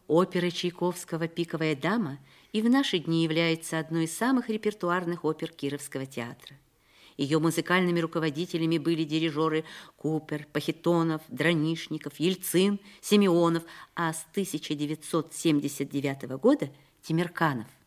Опера Чайковского «Пиковая дама» и в наши дни является одной из самых репертуарных опер Кировского театра. Ее музыкальными руководителями были дирижеры Купер, Пахитонов, Дранишников, Ельцин, Симеонов, а с 1979 года Тимирканов.